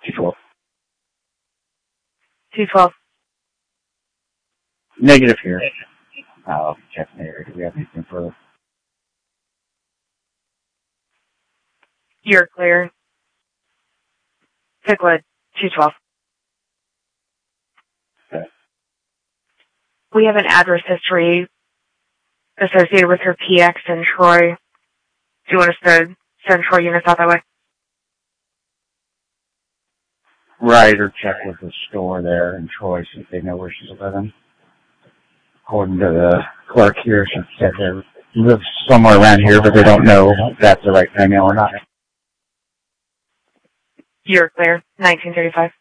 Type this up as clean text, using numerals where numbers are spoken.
212. 212. Negative here. Check the area. Do we have anything further? You're clear. Pickwood, 212. Okay. We have an address history associated with her PX in Troy. Do you want us to send Troy units out that way? Right, or check with the store there in Troy, see if they know where she's living. According to the clerk here, she said they live somewhere around here, but they don't know if that's the right thing or not. You're clear. 1935.